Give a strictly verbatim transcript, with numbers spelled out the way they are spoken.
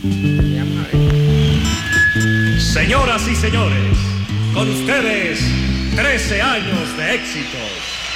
Señoras y señores, con ustedes, trece años de éxitos.